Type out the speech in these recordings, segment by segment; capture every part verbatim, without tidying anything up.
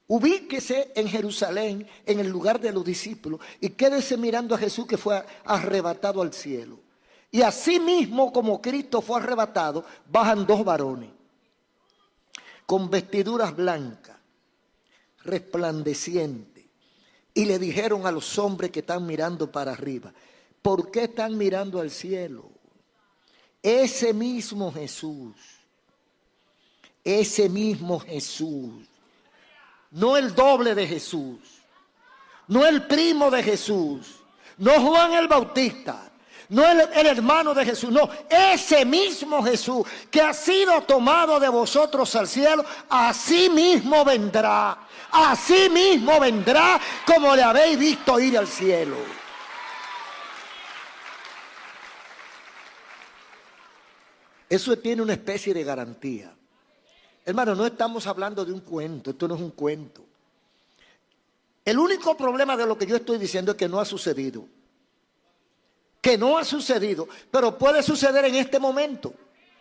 Ubíquese en Jerusalén, en el lugar de los discípulos, y quédese mirando a Jesús que fue arrebatado al cielo. Y así mismo como Cristo fue arrebatado, bajan dos varones con vestiduras blancas, resplandecientes, y le dijeron a los hombres que están mirando para arriba: ¿por qué están mirando al cielo? Ese mismo Jesús, ese mismo Jesús, no el doble de Jesús, no el primo de Jesús, no Juan el Bautista, no el, el hermano de Jesús, no, ese mismo Jesús que ha sido tomado de vosotros al cielo, así mismo vendrá, así mismo vendrá como le habéis visto ir al cielo. Eso tiene una especie de garantía. Hermano, no estamos hablando de un cuento, esto no es un cuento. El único problema de lo que yo estoy diciendo es que no ha sucedido. Que no ha sucedido, pero puede suceder en este momento.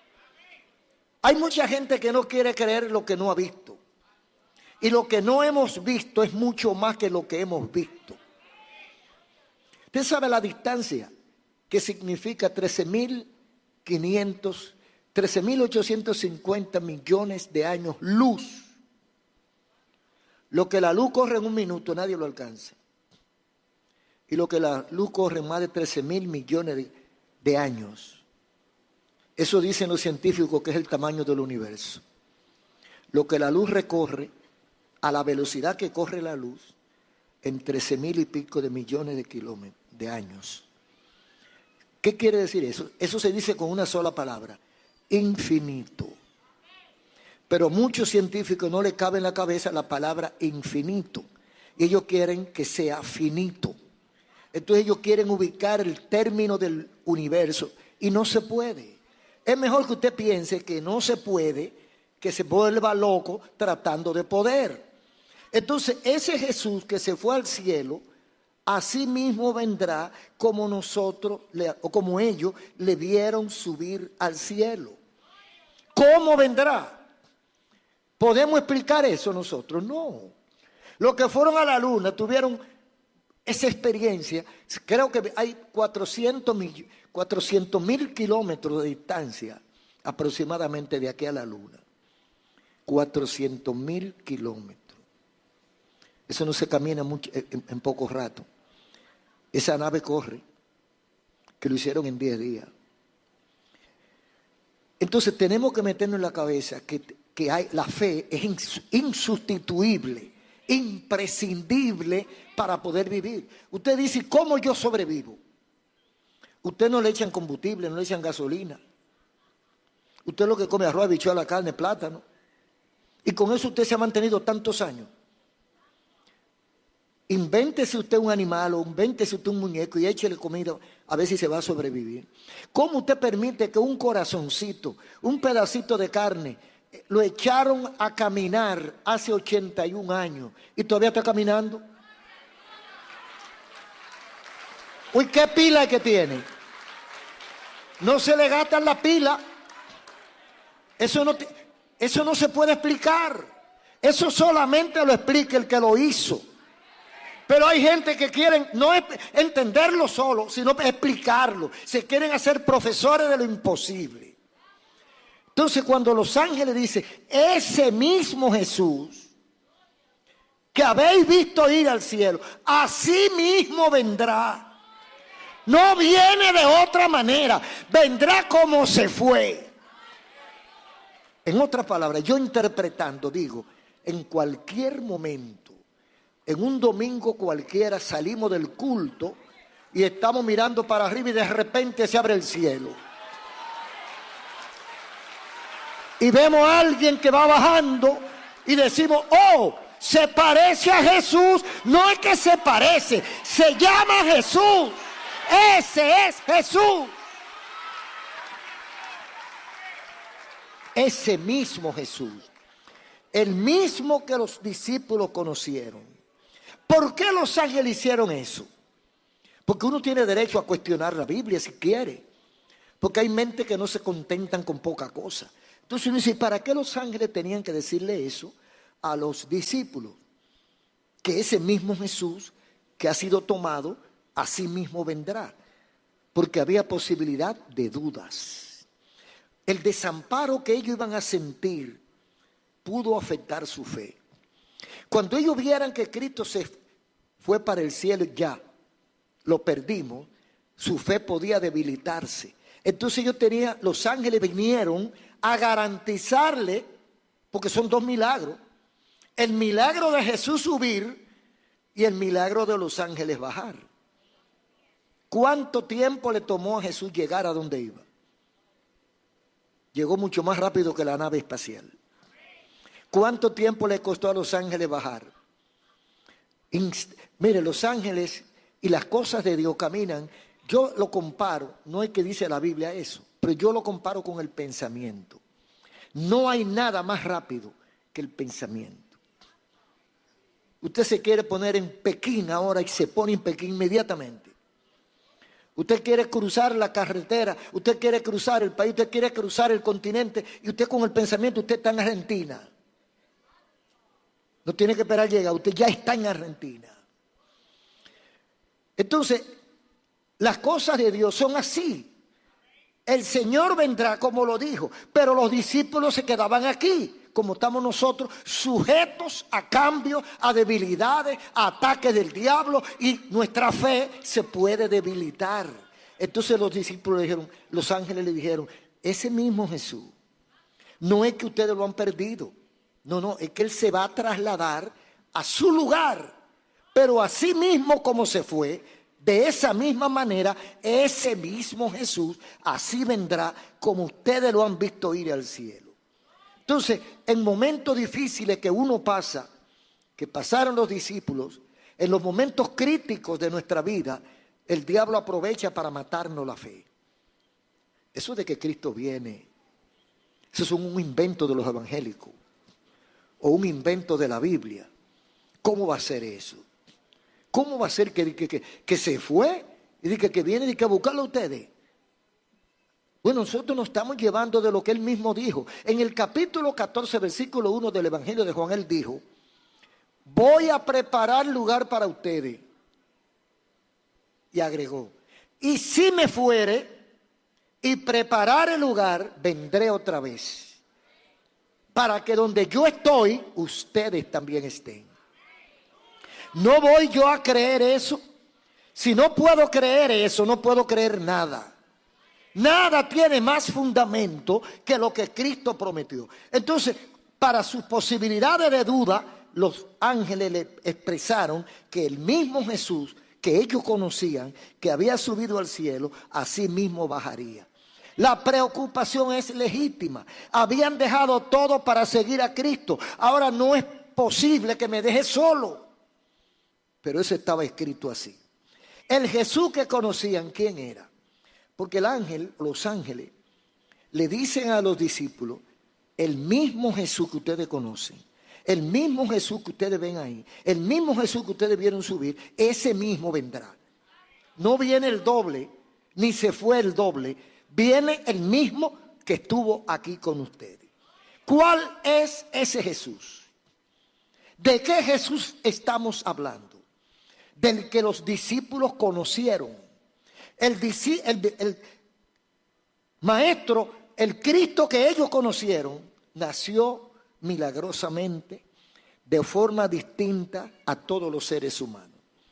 Hay mucha gente que no quiere creer lo que no ha visto. Y lo que no hemos visto es mucho más que lo que hemos visto. Usted sabe la distancia que significa trece mil quinientos, trece mil ochocientos cincuenta millones de años luz. Lo que la luz corre en un minuto, nadie lo alcanza. Y lo que la luz corre en más de trece mil millones de, de años. Eso dicen los científicos que es el tamaño del universo. Lo que la luz recorre a la velocidad que corre la luz en trece mil y pico de millones de kilómetros, de años. ¿Qué quiere decir eso? Eso se dice con una sola palabra: infinito. Pero muchos científicos no les cabe en la cabeza la palabra infinito. Y ellos quieren que sea finito. Entonces ellos quieren ubicar el término del universo y no se puede. Es mejor que usted piense que no se puede, que se vuelva loco tratando de poder. Entonces ese Jesús que se fue al cielo, así mismo vendrá como nosotros, o como ellos, le vieron subir al cielo. ¿Cómo vendrá? ¿Podemos explicar eso nosotros? No. Los que fueron a la luna tuvieron esa experiencia. Creo que hay cuatrocientos mil kilómetros de distancia aproximadamente de aquí a la luna. cuatrocientos mil kilómetros. Eso no se camina mucho, en, en poco rato. Esa nave corre, que lo hicieron en diez días. Entonces tenemos que meternos en la cabeza que, que hay, la fe es insustituible, imprescindible para poder vivir. Usted dice: ¿cómo yo sobrevivo? Usted no le echan combustible, no le echan gasolina. Usted lo que come arroz, habichuela, carne, plátano. Y con eso usted se ha mantenido tantos años. Invéntese usted un animal o invéntese usted un muñeco y échele comida a ver si se va a sobrevivir. ¿Cómo usted permite que un corazoncito, un pedacito de carne, lo echaron a caminar hace ochenta y un años y todavía está caminando? Uy, ¿qué pila es que tiene? No se le gastan la pila. Eso no, eso no se puede explicar. Eso solamente lo explica el que lo hizo. Pero hay gente que quieren no entenderlo solo, sino explicarlo. Se quieren hacer profesores de lo imposible. Entonces, cuando los ángeles dicen: ese mismo Jesús que habéis visto ir al cielo, así mismo vendrá. No viene de otra manera, vendrá como se fue. En otras palabras, yo interpretando digo: en cualquier momento, en un domingo cualquiera, salimos del culto y estamos mirando para arriba y de repente se abre el cielo. Y vemos a alguien que va bajando y decimos: oh, se parece a Jesús. No es que se parece, se llama Jesús. Ese es Jesús. Ese mismo Jesús. El mismo que los discípulos conocieron. ¿Por qué los ángeles hicieron eso? Porque uno tiene derecho a cuestionar la Biblia si quiere. Porque hay mentes que no se contentan con poca cosa. Entonces uno dice: ¿para qué los ángeles tenían que decirle eso a los discípulos? que ese mismo Jesús que ha sido tomado, así mismo vendrá, porque había posibilidad de dudas. El desamparo que ellos iban a sentir pudo afectar su fe. Cuando ellos vieran que Cristo se fue para el cielo y ya lo perdimos, su fe podía debilitarse. Entonces ellos tenían, los ángeles vinieron a garantizarle, porque son dos milagros, el milagro de Jesús subir y el milagro de los ángeles bajar. ¿Cuánto tiempo le tomó a Jesús llegar a donde iba? Llegó mucho más rápido que la nave espacial. ¿Cuánto tiempo le costó a los ángeles bajar? Inst- Mire, los ángeles y las cosas de Dios caminan. Yo lo comparo, no es que dice la Biblia eso, pero yo lo comparo con el pensamiento. No hay nada más rápido que el pensamiento. Usted se quiere poner en Pekín ahora y se pone en Pekín inmediatamente. Usted quiere cruzar la carretera, usted quiere cruzar el país, usted quiere cruzar el continente y usted con el pensamiento, usted está en Argentina. No tiene que esperar llegar, usted ya está en Argentina. Entonces, las cosas de Dios son así. El Señor vendrá como lo dijo, pero los discípulos se quedaban aquí, como estamos nosotros, sujetos a cambios, a debilidades, a ataques del diablo, y nuestra fe se puede debilitar. Entonces los discípulos le dijeron, los ángeles le dijeron, ese mismo Jesús, no es que ustedes lo han perdido, no, no, es que Él se va a trasladar a su lugar, pero así mismo como se fue, de esa misma manera, ese mismo Jesús así vendrá como ustedes lo han visto ir al cielo. Entonces, en momentos difíciles que uno pasa, que pasaron los discípulos, en los momentos críticos de nuestra vida, el diablo aprovecha para matarnos la fe. Eso de que Cristo viene, eso es un invento de los evangélicos o un invento de la Biblia. ¿Cómo va a ser eso? ¿Cómo va a ser que, que, que, que se fue y que, que viene y que a buscarlo a ustedes? Bueno, nosotros nos estamos llevando de lo que Él mismo dijo. En el capítulo catorce, versículo uno del Evangelio de Juan, Él dijo, voy a preparar lugar para ustedes. Y agregó, y si me fuere y preparar el lugar, vendré otra vez, para que donde yo estoy, ustedes también estén. No voy yo a creer eso. Si no puedo creer eso, no puedo creer nada. Nada tiene más fundamento que lo que Cristo prometió. Entonces, para sus posibilidades de duda, los ángeles le expresaron que el mismo Jesús que ellos conocían, que había subido al cielo, así mismo bajaría. La preocupación es legítima. Habían dejado todo para seguir a Cristo. Ahora no es posible que me deje solo. Pero eso estaba escrito así. El Jesús que conocían, ¿quién era? Porque el ángel, los ángeles, le dicen a los discípulos, el mismo Jesús que ustedes conocen, el mismo Jesús que ustedes ven ahí, el mismo Jesús que ustedes vieron subir, ese mismo vendrá. No viene el doble, ni se fue el doble, viene el mismo que estuvo aquí con ustedes. ¿Cuál es ese Jesús? ¿De qué Jesús estamos hablando? Del que los discípulos conocieron. El, el, el maestro, el Cristo que ellos conocieron, nació milagrosamente de forma distinta a todos los seres humanos.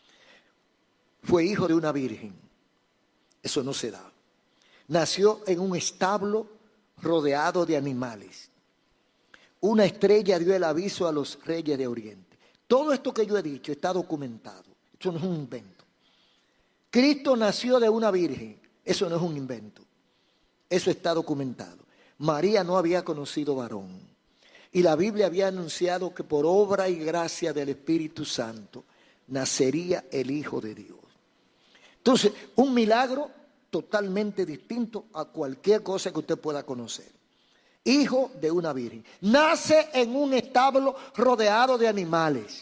Fue hijo de una virgen. Eso no se da. Nació en un establo rodeado de animales. Una estrella dio el aviso a los reyes de Oriente. Todo esto que yo he dicho está documentado. Esto no es un invento. Cristo nació de una virgen. Eso no es un invento. Eso está documentado. María no había conocido varón. Y la Biblia había anunciado que por obra y gracia del Espíritu Santo nacería el Hijo de Dios. Entonces, un milagro totalmente distinto a cualquier cosa que usted pueda conocer. Hijo de una virgen. Nace en un establo rodeado de animales.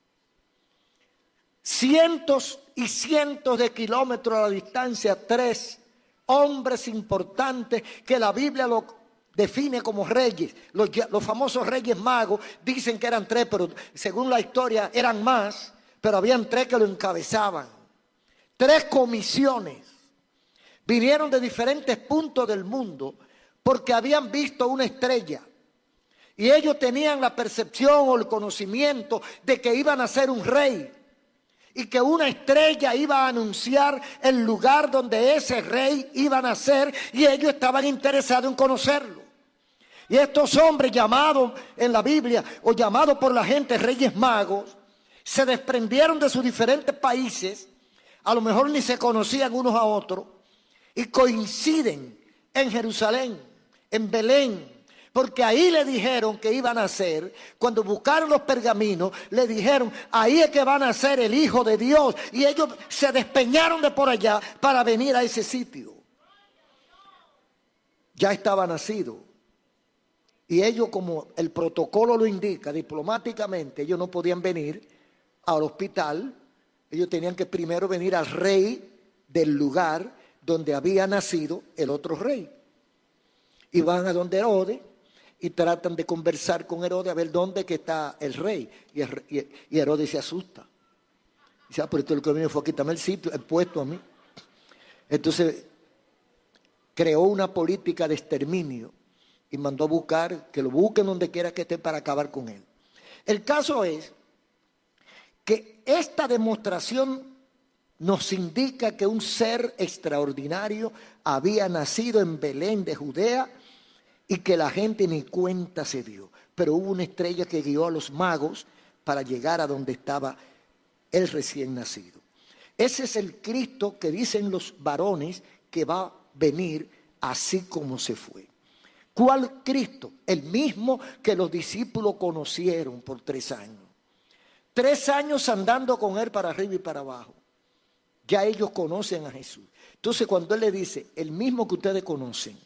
Cientos y cientos de kilómetros a la distancia, tres hombres importantes que la Biblia lo define como reyes. Los, los famosos reyes magos dicen que eran tres, pero según la historia eran más, pero habían tres que lo encabezaban. Tres comisiones. Vinieron de diferentes puntos del mundo porque habían visto una estrella. Y ellos tenían la percepción o el conocimiento de que iban a ser un rey. Y que una estrella iba a anunciar el lugar donde ese rey iba a nacer. Y ellos estaban interesados en conocerlo. Y estos hombres llamados en la Biblia o llamados por la gente reyes magos, se desprendieron de sus diferentes países. A lo mejor ni se conocían unos a otros. Y coinciden en Jerusalén, en Belén. Porque ahí le dijeron que iban a nacer. Cuando buscaron los pergaminos, le dijeron, ahí es que va a nacer el Hijo de Dios. Y ellos se despeñaron de por allá para venir a ese sitio. Ya estaba nacido. Y ellos, como el protocolo lo indica, diplomáticamente, ellos no podían venir al hospital. Ellos tenían que primero venir al rey del lugar donde había nacido el otro rey. Y van a donde Herodes. Y tratan de conversar con Herodes a ver dónde que está el rey. Y, el, y, y Herodes se asusta. Dice, ah, pero esto lo que vino fue a quitarme el sitio, el puesto a mí. Entonces, creó una política de exterminio y mandó a buscar, que lo busquen donde quiera que esté para acabar con él. El caso es que esta demostración nos indica que un ser extraordinario había nacido en Belén de Judea, y que la gente ni cuenta se dio. Pero hubo una estrella que guió a los magos para llegar a donde estaba el recién nacido. Ese es el Cristo que dicen los varones que va a venir así como se fue. ¿Cuál Cristo? El mismo que los discípulos conocieron por tres años. Tres años andando con él para arriba y para abajo. Ya ellos conocen a Jesús. Entonces cuando él le dice, el mismo que ustedes conocen,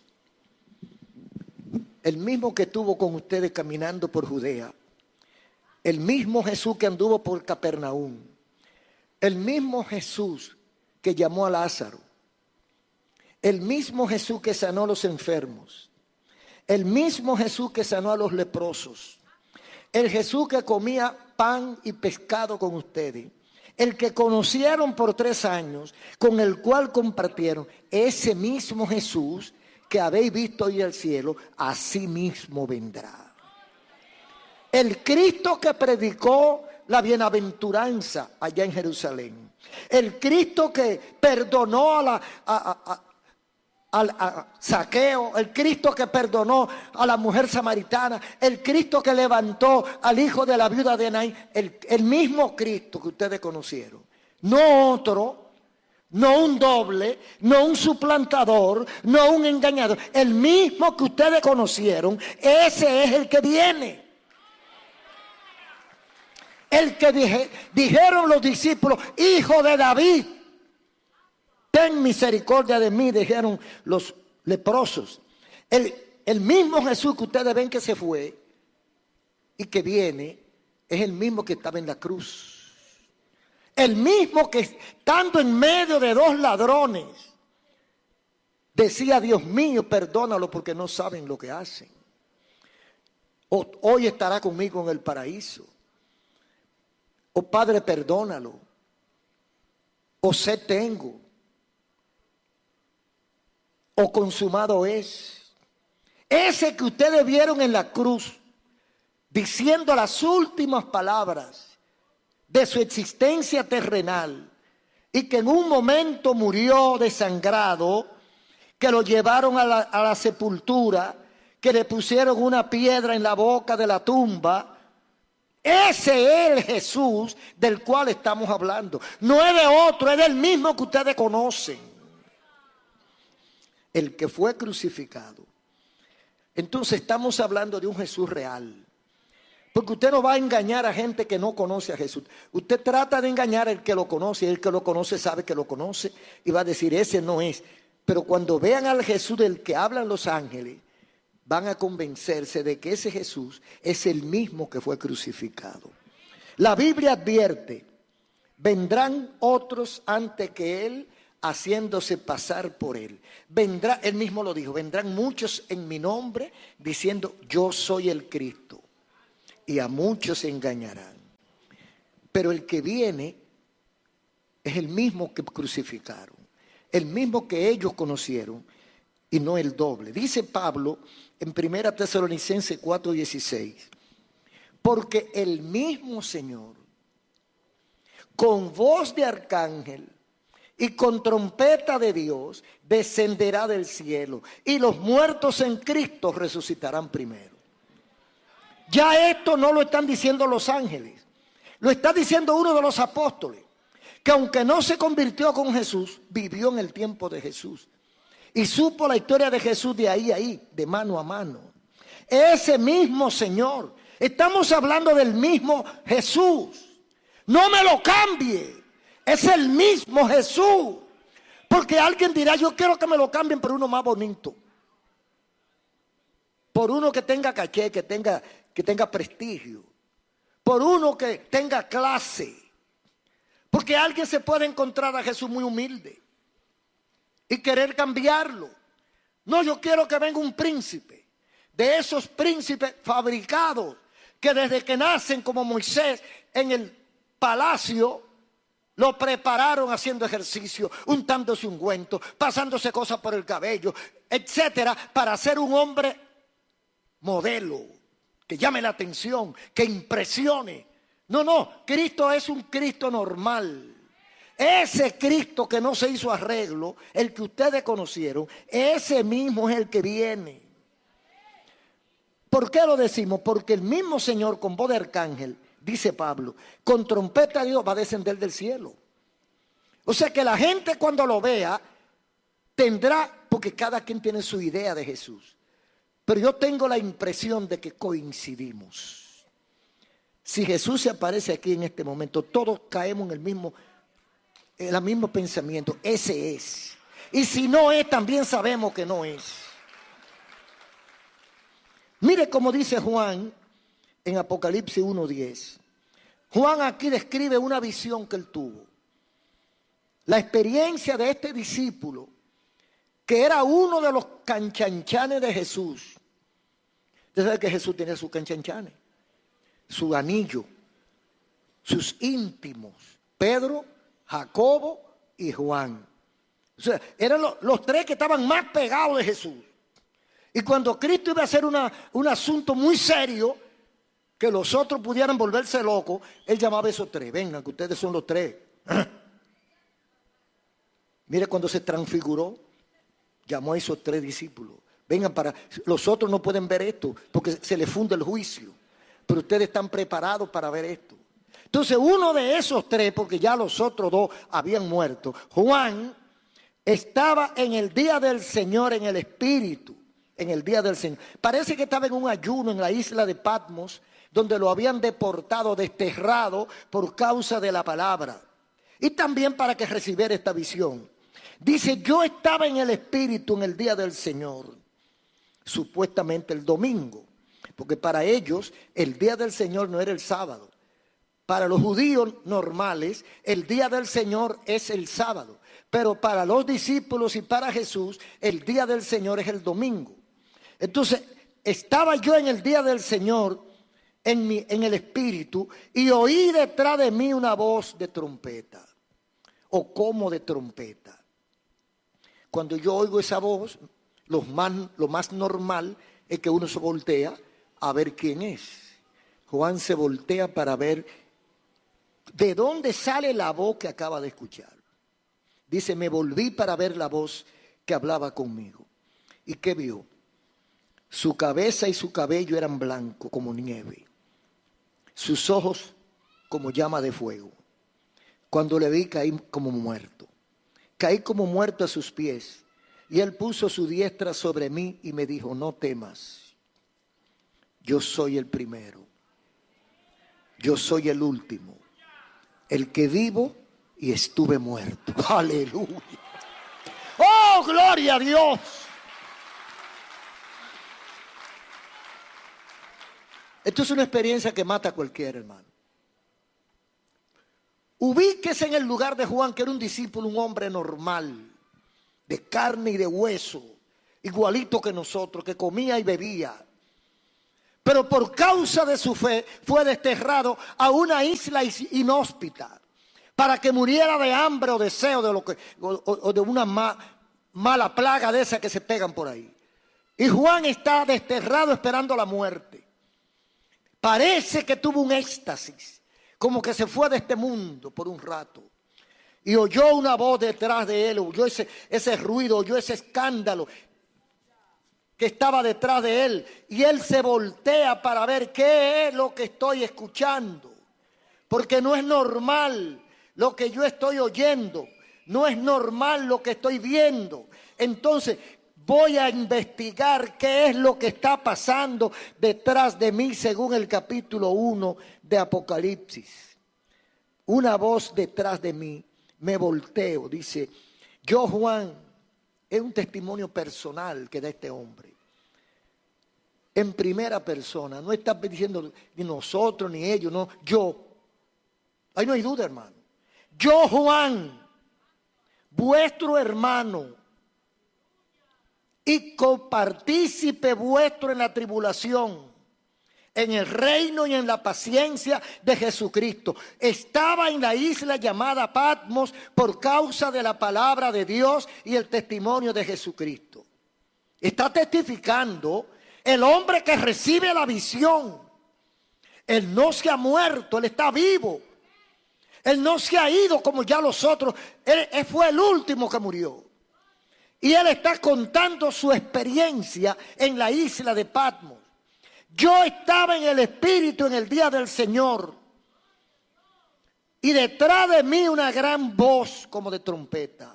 el mismo que estuvo con ustedes caminando por Judea, el mismo Jesús que anduvo por Capernaum, el mismo Jesús que llamó a Lázaro, el mismo Jesús que sanó a los enfermos, el mismo Jesús que sanó a los leprosos, el Jesús que comía pan y pescado con ustedes, el que conocieron por tres años, con el cual compartieron, ese mismo Jesús que habéis visto ir al cielo, así mismo vendrá. El Cristo que predicó la bienaventuranza allá en Jerusalén. El Cristo que perdonó a, la, a, a, a, a, a Saqueo. El Cristo que perdonó a la mujer samaritana. El Cristo que levantó al hijo de la viuda de Naín. El, el mismo Cristo que ustedes conocieron. No otro. No un doble, no un suplantador, no un engañador. El mismo que ustedes conocieron, ese es el que viene. El que dije, dijeron los discípulos, hijo de David, ten misericordia de mí, dijeron los leprosos. El, el mismo Jesús que ustedes ven que se fue y que viene, es el mismo que estaba en la cruz. El mismo que estando en medio de dos ladrones decía, Dios mío, perdónalo porque no saben lo que hacen. O, hoy estará conmigo en el paraíso. O Padre, perdónalo. O sed tengo. O consumado es. Ese que ustedes vieron en la cruz diciendo las últimas palabras de su existencia terrenal y que en un momento murió desangrado, que lo llevaron a la, a la sepultura, que le pusieron una piedra en la boca de la tumba. Ese es el Jesús del cual estamos hablando. No es de otro, es del mismo que ustedes conocen. El que fue crucificado. Entonces estamos hablando de un Jesús real. Porque usted no va a engañar a gente que no conoce a Jesús. Usted trata de engañar al que lo conoce, y el que lo conoce sabe que lo conoce y va a decir, ese no es. Pero cuando vean al Jesús del que hablan los ángeles, van a convencerse de que ese Jesús es el mismo que fue crucificado. La Biblia advierte, vendrán otros antes que él, haciéndose pasar por él. Vendrá, él mismo lo dijo, vendrán muchos en mi nombre diciendo yo soy el Cristo, y a muchos se engañarán. Pero el que viene es el mismo que crucificaron, el mismo que ellos conocieron y no el doble. Dice Pablo en primera Tesalonicenses cuatro dieciséis, porque el mismo Señor, con voz de arcángel y con trompeta de Dios, descenderá del cielo, y los muertos en Cristo resucitarán primero. Ya esto no lo están diciendo los ángeles, lo está diciendo uno de los apóstoles, que aunque no se convirtió con Jesús, vivió en el tiempo de Jesús y supo la historia de Jesús de ahí a ahí, de mano a mano. Ese mismo Señor, estamos hablando del mismo Jesús. No me lo cambie, es el mismo Jesús. Porque alguien dirá, yo quiero que me lo cambien por uno más bonito, por uno que tenga caché, que tenga, que tenga prestigio, por uno que tenga clase. Porque alguien se puede encontrar a Jesús muy humilde y querer cambiarlo. No, yo quiero que venga un príncipe, de esos príncipes fabricados que desde que nacen como Moisés en el palacio, lo prepararon haciendo ejercicio, untándose ungüento, pasándose cosas por el cabello, etcétera, para ser un hombre modelo, que llame la atención, que impresione. No, no, Cristo es un Cristo normal. Ese Cristo que no se hizo arreglo, el que ustedes conocieron, ese mismo es el que viene. ¿Por qué lo decimos? Porque el mismo Señor con voz de arcángel, dice Pablo, con trompeta de Dios va a descender del cielo. O sea que la gente cuando lo vea tendrá, porque cada quien tiene su idea de Jesús, pero yo tengo la impresión de que coincidimos. Si Jesús se aparece aquí en este momento, todos caemos en el mismo, en el mismo pensamiento, ese es. Y si no es, también sabemos que no es. Mire cómo dice Juan en Apocalipsis uno diez. Juan aquí describe una visión que él tuvo. La experiencia de este discípulo, que era uno de los canchanchanes de Jesús. Usted sabe que Jesús tenía sus canchanchanes, su anillo, sus íntimos, Pedro, Jacobo y Juan. O sea, eran los, los tres que estaban más pegados de Jesús. Y cuando Cristo iba a hacer una, un asunto muy serio, que los otros pudieran volverse locos, él llamaba a esos tres, vengan que ustedes son los tres. ¿Ah? Mire cuando se transfiguró, llamó a esos tres discípulos. Vengan para, los otros no pueden ver esto porque se les funde el juicio, pero ustedes están preparados para ver esto. Entonces uno de esos tres, porque ya los otros dos habían muerto, Juan, estaba en el día del Señor en el Espíritu, en el día del Señor. Parece que estaba en un ayuno en la isla de Patmos, donde lo habían deportado, desterrado por causa de la palabra. Y también para que recibiera esta visión. Dice, yo estaba en el Espíritu en el día del Señor, supuestamente el domingo, porque para ellos el día del Señor no era el sábado. Para los judíos normales, el día del Señor es el sábado. Pero para los discípulos y para Jesús, el día del Señor es el domingo. Entonces, estaba yo en el día del Señor, en, mi, en el Espíritu, y oí detrás de mí una voz de trompeta, o como de trompeta. Cuando yo oigo esa voz, lo más, lo más normal es que uno se voltea a ver quién es. Juan se voltea para ver de dónde sale la voz que acaba de escuchar. Dice, me volví para ver la voz que hablaba conmigo. ¿Y qué vio? Su cabeza y su cabello eran blancos como nieve, sus ojos como llama de fuego. Cuando le vi caí como muerto, caí como muerto a sus pies, y él puso su diestra sobre mí y me dijo, no temas, yo soy el primero, yo soy el último, el que vivo y estuve muerto. Aleluya. ¡Oh, gloria a Dios! Esto es una experiencia que mata a cualquiera, hermano. Ubíquese en el lugar de Juan, que era un discípulo, un hombre normal, de carne y de hueso, igualito que nosotros, que comía y bebía. Pero por causa de su fe fue desterrado a una isla inhóspita para que muriera de hambre o de sed o de, lo que, o, o de una ma, mala plaga de esas que se pegan por ahí. Y Juan está desterrado esperando la muerte. Parece que tuvo un éxtasis, como que se fue de este mundo por un rato. Y oyó una voz detrás de él, oyó ese, ese ruido, oyó ese escándalo que estaba detrás de él. Y él se voltea para ver qué es lo que estoy escuchando. Porque no es normal lo que yo estoy oyendo. No es normal lo que estoy viendo. Entonces voy a investigar qué es lo que está pasando detrás de mí según el capítulo uno de Apocalipsis. Una voz detrás de mí, me volteo, dice, yo Juan, es un testimonio personal que da este hombre. En primera persona, no está diciendo ni nosotros ni ellos, no, yo. Ahí no hay duda, hermano. Yo Juan, vuestro hermano, y copartícipe vuestro en la tribulación, en el reino y en la paciencia de Jesucristo. Estaba en la isla llamada Patmos por causa de la palabra de Dios y el testimonio de Jesucristo. Está testificando el hombre que recibe la visión. Él no se ha muerto, él está vivo. Él no se ha ido como ya los otros. Él, él fue el último que murió. Y él está contando su experiencia en la isla de Patmos. Yo estaba en el Espíritu en el día del Señor. Y detrás de mí una gran voz como de trompeta.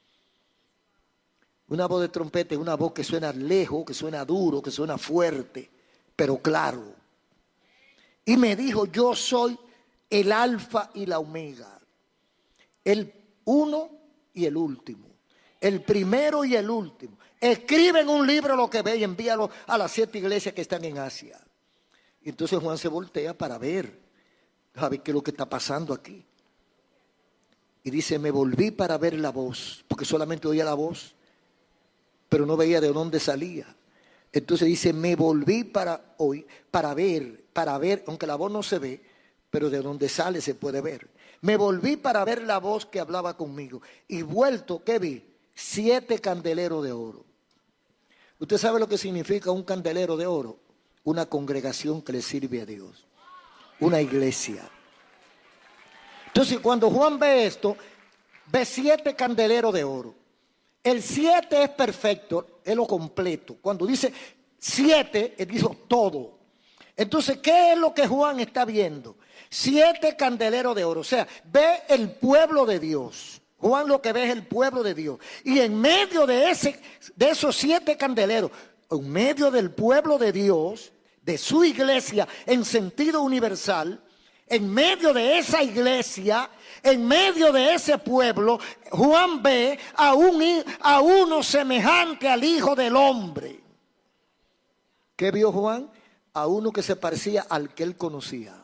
Una voz de trompeta es una voz que suena lejos, que suena duro, que suena fuerte, pero claro. Y me dijo, yo soy el alfa y la omega, el uno y el último, el primero y el último. Escribe en un libro lo que ve y envíalo a las siete iglesias que están en Asia. Y entonces Juan se voltea para ver, a ver qué es lo que está pasando aquí. Y dice, me volví para ver la voz, porque solamente oía la voz, pero no veía de dónde salía. Entonces dice, me volví para oír, para ver, para ver, aunque la voz no se ve, pero de donde sale se puede ver. Me volví para ver la voz que hablaba conmigo. Y vuelto, ¿qué vi? Siete candeleros de oro. ¿Usted sabe lo que significa un candelero de oro? Una congregación que le sirve a Dios. Una iglesia. Entonces, cuando Juan ve esto, ve siete candeleros de oro. El siete es perfecto, es lo completo. Cuando dice siete, él dice todo. Entonces, ¿qué es lo que Juan está viendo? Siete candeleros de oro. O sea, ve el pueblo de Dios. Juan lo que ve es el pueblo de Dios. Y en medio de, ese, de esos siete candeleros, en medio del pueblo de Dios, de su iglesia en sentido universal, en medio de esa iglesia, en medio de ese pueblo, Juan ve a, un, a uno semejante al Hijo del Hombre. ¿Qué vio Juan? A uno que se parecía al que él conocía.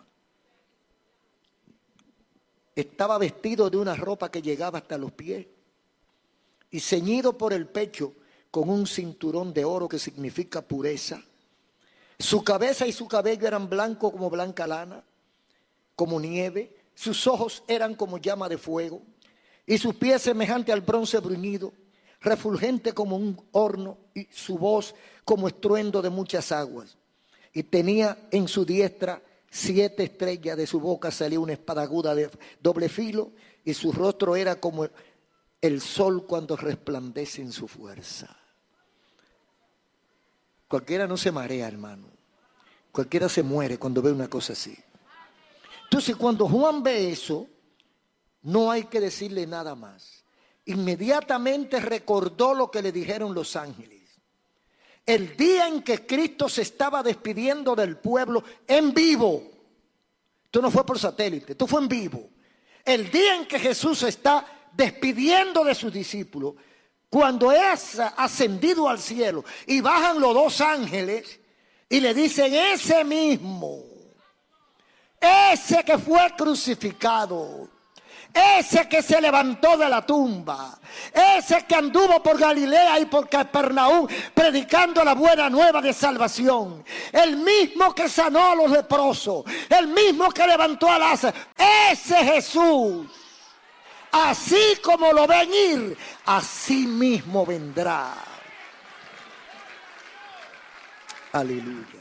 Estaba vestido de una ropa que llegaba hasta los pies y ceñido por el pecho con un cinturón de oro que significa pureza. Su cabeza y su cabello eran blancos como blanca lana, como nieve. Sus ojos eran como llama de fuego y sus pies semejante al bronce bruñido, refulgente como un horno y su voz como estruendo de muchas aguas. Y tenía en su diestra siete estrellas, de su boca salía una espada aguda de doble filo y su rostro era como el sol cuando resplandece en su fuerza. Cualquiera no se marea, hermano. Cualquiera se muere cuando ve una cosa así. Entonces, cuando Juan ve eso, no hay que decirle nada más. Inmediatamente recordó lo que le dijeron los ángeles. El día en que Cristo se estaba despidiendo del pueblo en vivo. Esto no fue por satélite, esto fue en vivo. El día en que Jesús se está despidiendo de sus discípulos, cuando es ascendido al cielo y bajan los dos ángeles y le dicen, ese mismo, ese que fue crucificado, ese que se levantó de la tumba, ese que anduvo por Galilea y por Capernaum predicando la buena nueva de salvación, el mismo que sanó a los leprosos, el mismo que levantó a Lázaro, ese Jesús, así como lo ven ir, así mismo vendrá. Aleluya.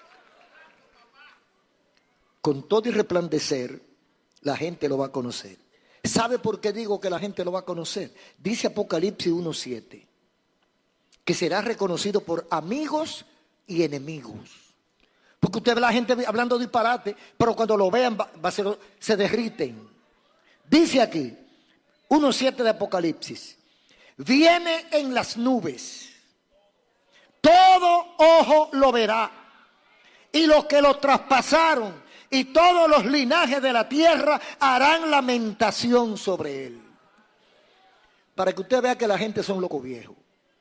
Con todo y resplandecer, la gente lo va a conocer. ¿Sabe por qué digo que la gente lo va a conocer? Dice Apocalipsis uno siete, que será reconocido por amigos y enemigos. Porque usted ve a la gente hablando disparate, pero cuando lo vean va, va a ser, se derriten. Dice aquí, uno siete de Apocalipsis, viene en las nubes, todo ojo lo verá, y los que lo traspasaron y todos los linajes de la tierra harán lamentación sobre él. Para que usted vea que la gente son locos viejos.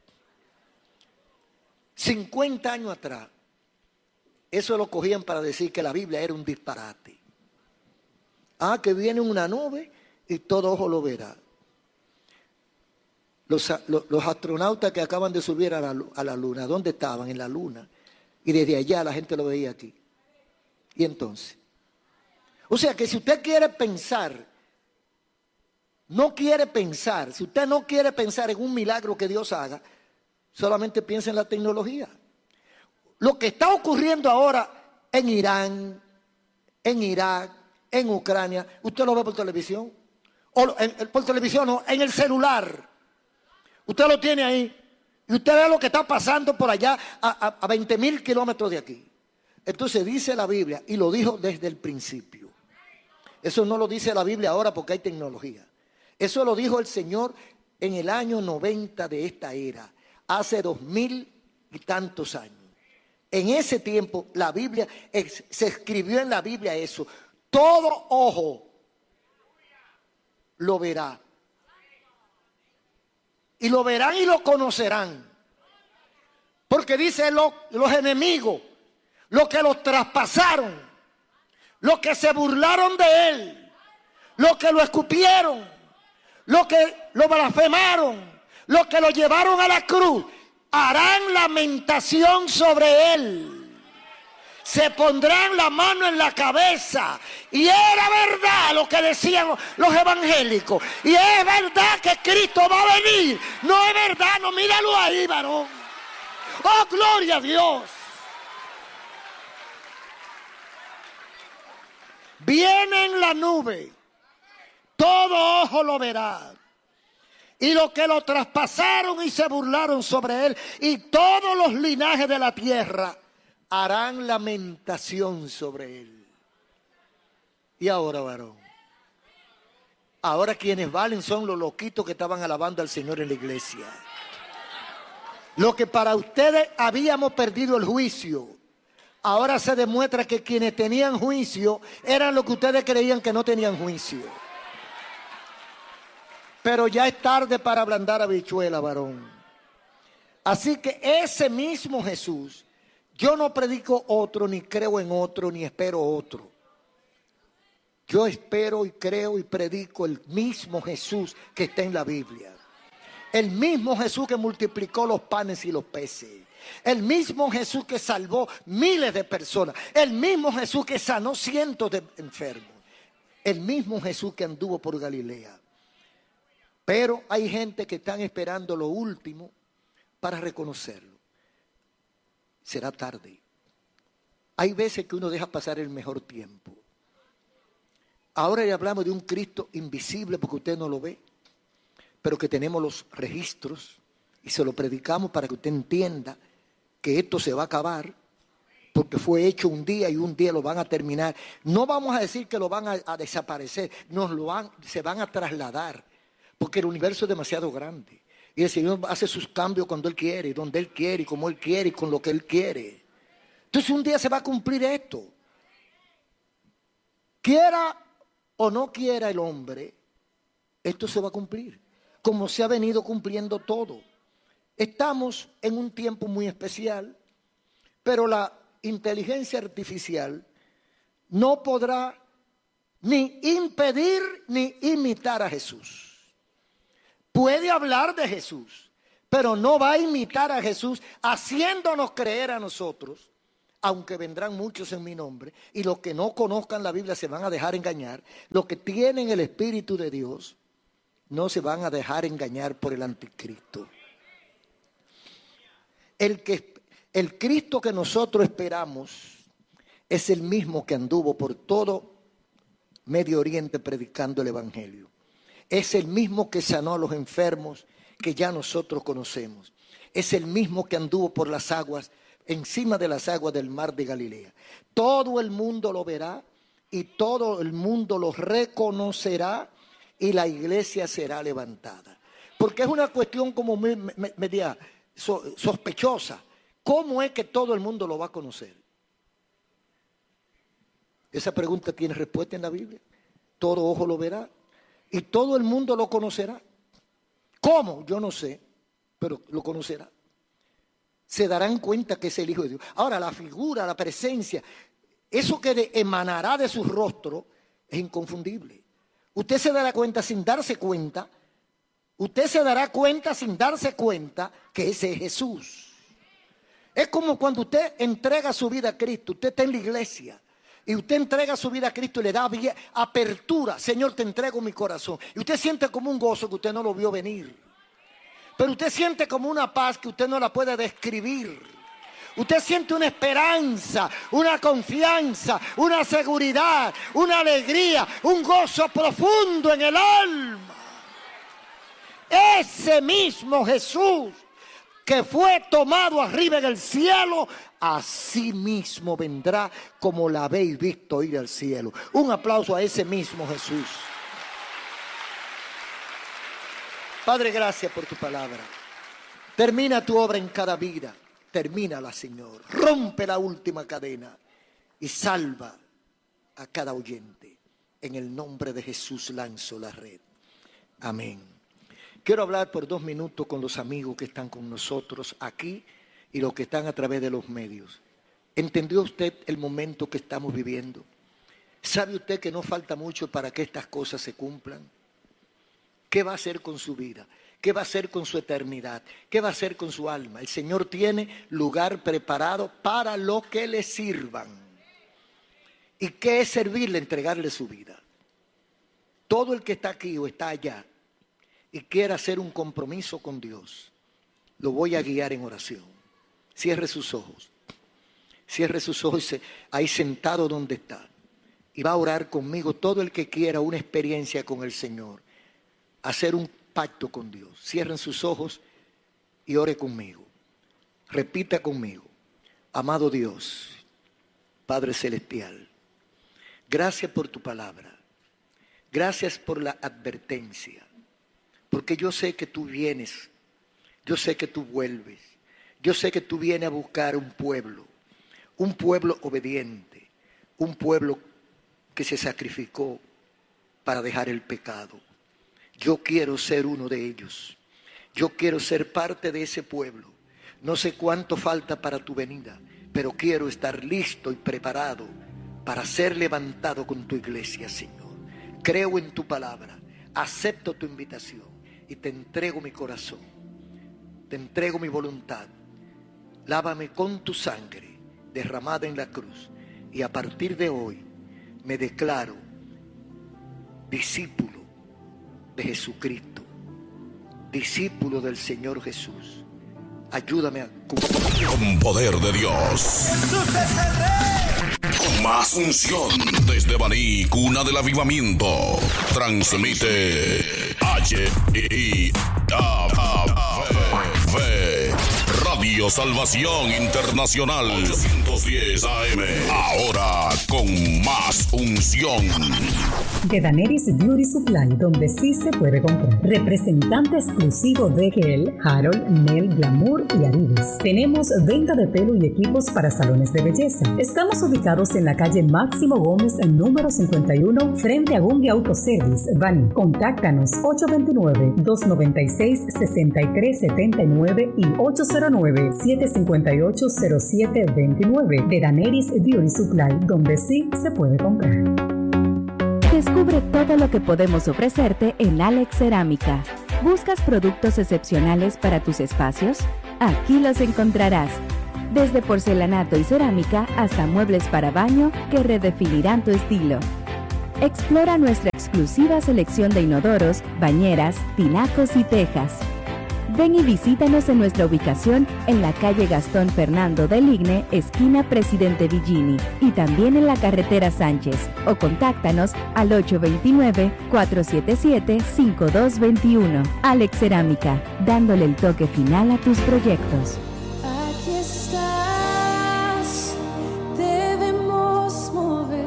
cincuenta años atrás, eso lo cogían para decir que la Biblia era un disparate. Ah, que viene una nube y todo ojo lo verá. Los, los, los astronautas que acaban de subir a la, a la luna, ¿dónde estaban? En la luna. Y desde allá la gente lo veía aquí. Y entonces, o sea que si usted quiere pensar, no quiere pensar, si usted no quiere pensar en un milagro que Dios haga, solamente piensa en la tecnología. Lo que está ocurriendo ahora en Irán, en Irak, en Ucrania, usted lo ve por televisión, o en, por televisión no, en el celular. Usted lo tiene ahí y usted ve lo que está pasando por allá a, a, a veinte mil kilómetros de aquí. Entonces dice la Biblia, y lo dijo desde el principio. Eso no lo dice la Biblia ahora porque hay tecnología. Eso lo dijo el Señor en el año noventa de esta era, hace dos mil y tantos años. En ese tiempo la Biblia, se escribió en la Biblia eso. Todo ojo lo verá. Y lo verán y lo conocerán. Porque dice lo, los enemigos, los que los traspasaron, los que se burlaron de él, los que lo escupieron, los que lo blasfemaron, los que lo llevaron a la cruz, harán lamentación sobre él. Se pondrán la mano en la cabeza. Y era verdad lo que decían los evangélicos. Y es verdad que Cristo va a venir. No es verdad, no, míralo ahí, varón. Oh, gloria a Dios. Viene en la nube, todo ojo lo verá. Y los que lo traspasaron y se burlaron sobre él, y todos los linajes de la tierra harán lamentación sobre él. Y ahora, varón, ahora quienes valen son los loquitos que estaban alabando al Señor en la iglesia. Lo que para ustedes habíamos perdido el juicio, ahora se demuestra que quienes tenían juicio eran los que ustedes creían que no tenían juicio. Pero ya es tarde para ablandar habichuela, varón. Así que ese mismo Jesús, yo no predico otro, ni creo en otro, ni espero otro. Yo espero y creo y predico el mismo Jesús que está en la Biblia. El mismo Jesús que multiplicó los panes y los peces. El mismo Jesús que salvó miles de personas. El mismo Jesús que sanó cientos de enfermos. El mismo Jesús que anduvo por Galilea. Pero hay gente que están esperando lo último para reconocerlo. Será tarde. Hay veces que uno deja pasar el mejor tiempo. Ahora le hablamos de un Cristo invisible porque usted no lo ve, pero que tenemos los registros y se lo predicamos para que usted entienda que esto se va a acabar porque fue hecho un día y un día lo van a terminar. No vamos a decir que lo van a, a desaparecer, nos lo van, se van a trasladar. Porque el universo es demasiado grande. Y el Señor hace sus cambios cuando Él quiere, y donde Él quiere, y como Él quiere, y con lo que Él quiere. Entonces un día se va a cumplir esto. Quiera o no quiera el hombre, esto se va a cumplir. Como se ha venido cumpliendo todo. Estamos en un tiempo muy especial, pero la inteligencia artificial no podrá ni impedir ni imitar a Jesús. Puede hablar de Jesús, pero no va a imitar a Jesús haciéndonos creer a nosotros, aunque vendrán muchos en mi nombre, y los que no conozcan la Biblia se van a dejar engañar. Los que tienen el Espíritu de Dios no se van a dejar engañar por el anticristo. El, que, el Cristo que nosotros esperamos es el mismo que anduvo por todo Medio Oriente predicando el Evangelio. Es el mismo que sanó a los enfermos que ya nosotros conocemos. Es el mismo que anduvo por las aguas, encima de las aguas del mar de Galilea. Todo el mundo lo verá y todo el mundo lo reconocerá y la iglesia será levantada. Porque es una cuestión como media sospechosa. ¿Cómo es que todo el mundo lo va a conocer? Esa pregunta tiene respuesta en la Biblia. Todo ojo lo verá y todo el mundo lo conocerá. ¿Cómo? Yo no sé, pero lo conocerá. Se darán cuenta que es el Hijo de Dios. Ahora, la figura, la presencia, eso que de, emanará de su rostro es inconfundible. Usted se dará cuenta sin darse cuenta, usted se dará cuenta sin darse cuenta que ese es Jesús. Es como cuando usted entrega su vida a Cristo, usted está en la iglesia y usted entrega su vida a Cristo y le da apertura. Señor, te entrego mi corazón. Y usted siente como un gozo que usted no lo vio venir. Pero usted siente como una paz que usted no la puede describir. Usted siente una esperanza, una confianza, una seguridad, una alegría, un gozo profundo en el alma. Ese mismo Jesús que fue tomado arriba en el cielo, así mismo vendrá como la habéis visto ir al cielo. Un aplauso a ese mismo Jesús. Padre, gracias por tu palabra. Termina tu obra en cada vida. Termínala, Señor. Rompe la última cadena y salva a cada oyente. En el nombre de Jesús lanzo la red. Amén. Quiero hablar por dos minutos con los amigos que están con nosotros aquí y los que están a través de los medios. ¿Entendió usted el momento que estamos viviendo? ¿Sabe usted que no falta mucho para que estas cosas se cumplan? ¿Qué va a hacer con su vida? ¿Qué va a hacer con su eternidad? ¿Qué va a hacer con su alma? El Señor tiene lugar preparado para lo que le sirvan. ¿Y qué es servirle? Entregarle su vida. Todo el que está aquí o está allá y quiera hacer un compromiso con Dios, lo voy a guiar en oración. Cierre sus ojos. Cierre sus ojos ahí sentado donde está. Y va a orar conmigo todo el que quiera una experiencia con el Señor. Hacer un pacto con Dios. Cierren sus ojos y ore conmigo. Repita conmigo. Amado Dios, Padre Celestial, gracias por tu palabra. Gracias por la advertencia. Porque yo sé que tú vienes. Yo sé que tú vuelves. Yo sé que tú vienes a buscar un pueblo. Un pueblo obediente. Un pueblo que se sacrificó para dejar el pecado. Yo quiero ser uno de ellos. Yo quiero ser parte de ese pueblo. No sé cuánto falta para tu venida, pero quiero estar listo y preparado para ser levantado con tu iglesia, Señor. Creo en tu palabra, acepto tu invitación y te entrego mi corazón. Te entrego mi voluntad. Lávame con tu sangre derramada en la cruz y a partir de hoy me declaro discípulo de Jesucristo, discípulo del Señor Jesús. Ayúdame a cumplir. Con poder de Dios. Jesús es el Rey. Con más unción desde Baní, cuna del avivamiento. Transmite H I A V Radio Salvación Internacional ochocientos diez A M. Ahora con más unción. De Daenerys Beauty Supply, donde sí se puede comprar. Representante exclusivo de gel, Harold, Nel, Glamour y Aridis. Tenemos venta de pelo y equipos para salones de belleza. Estamos ubicados en la calle Máximo Gómez, en número cincuenta y uno, frente a Bunge Autoservice, Baní. Contáctanos ocho dos nueve, dos nueve seis, seis tres siete nueve y ocho cero nueve, siete cinco ocho, cero siete dos nueve. De Daenerys Beauty Supply, donde sí se puede comprar. Descubre todo lo que podemos ofrecerte en Alex Cerámica. ¿Buscas productos excepcionales para tus espacios? Aquí los encontrarás. Desde porcelanato y cerámica hasta muebles para baño que redefinirán tu estilo. Explora nuestra exclusiva selección de inodoros, bañeras, tinacos y tejas. Ven y visítanos en nuestra ubicación en la calle Gastón Fernando del Igne, esquina Presidente Villini, y también en la carretera Sánchez, o contáctanos al ocho dos nueve, cuatro siete siete, cinco dos dos uno. Alex Cerámica, dándole el toque final a tus proyectos. Aquí estás, debemos mover,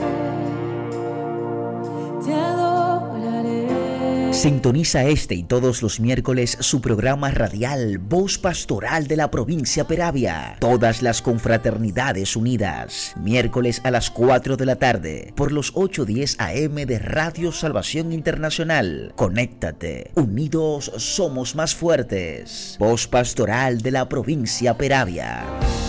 te adoraré. Sintoniza este y todos los miércoles su programa radial Voz Pastoral de la Provincia Peravia. Todas las confraternidades unidas. Miércoles a las cuatro de la tarde por los ocho diez A M de Radio Salvación Internacional. Conéctate. Unidos somos más fuertes. Voz Pastoral de la Provincia Peravia.